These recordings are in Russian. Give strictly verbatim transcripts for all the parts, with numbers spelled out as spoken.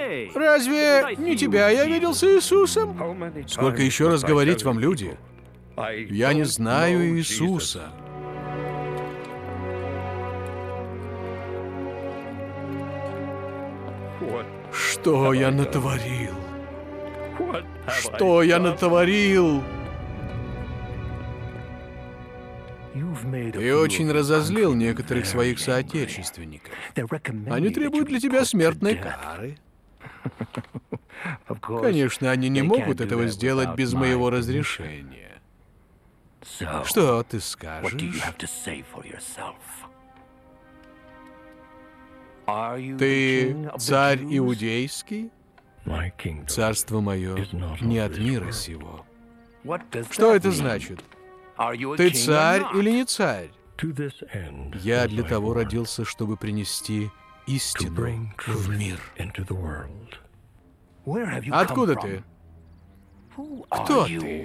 Разве не тебя я видел с Иисусом? Сколько еще раз говорить вам, люди? Я не знаю Иисуса. Что я натворил? Что я натворил? Ты очень разозлил некоторых своих соотечественников. Они требуют для тебя смертной кары. Конечно, они не могут этого сделать без моего разрешения. Что ты скажешь? Ты царь иудейский? Царство мое не от мира сего. Что это значит? Ты царь или не царь? Я для того родился, чтобы принести истину в мир. Откуда ты? Кто ты?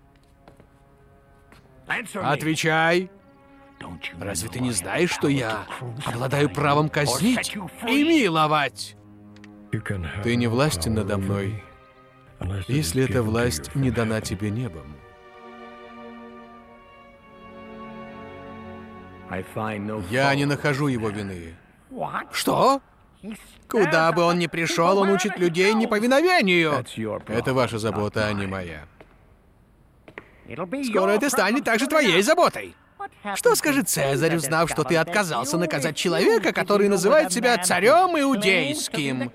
Отвечай! Разве ты не знаешь, что я обладаю правом казнить и миловать? Ты не властен надо мной, если эта власть не дана тебе небом. Я не нахожу его вины. Что? Куда бы он ни пришел, он учит людей неповиновению. Это ваша забота, а не моя. Скоро это станет также твоей заботой. Что скажет Цезарь, узнав, что ты отказался наказать человека, который называет себя царем иудейским?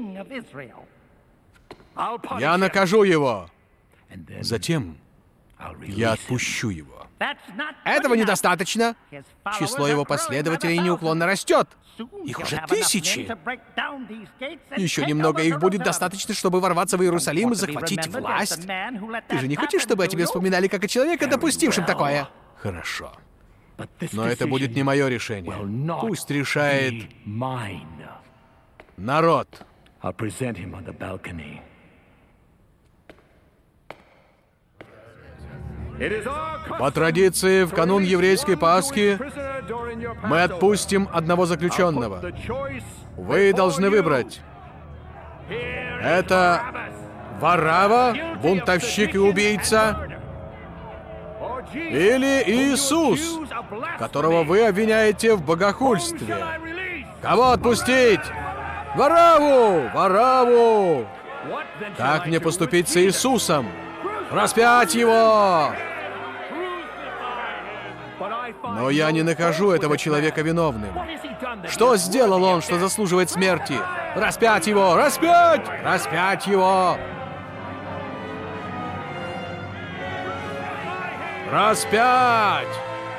Я накажу его. Затем я отпущу его. Этого недостаточно. Число его последователей неуклонно растет. Их уже тысячи. Еще немного их будет достаточно, чтобы ворваться в Иерусалим и захватить власть. Ты же не хочешь, чтобы о тебе вспоминали как о человеке, допустившем такое? Хорошо. Но это будет не мое решение. Пусть решает народ. По традиции, в канун еврейской Пасхи мы отпустим одного заключенного. Вы должны выбрать. Это Варава, бунтовщик и убийца, или Иисус, которого вы обвиняете в богохульстве. Кого отпустить? Вараву! Вараву! Как мне поступить с Иисусом? Распять его! Но я не нахожу этого человека виновным. Что сделал он, что заслуживает смерти? Распять его! Распять! Распять его! Распять!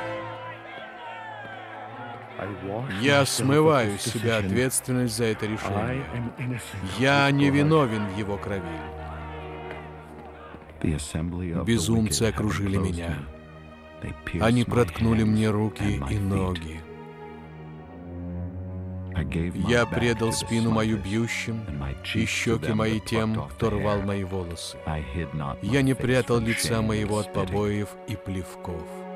Я смываю с себя ответственность за это решение. Я не виновен в его крови. Безумцы окружили меня. Они проткнули мне руки и ноги. Я предал спину мою бьющим и щеки мои тем, кто рвал мои волосы. Я не прятал лица моего от побоев и плевков.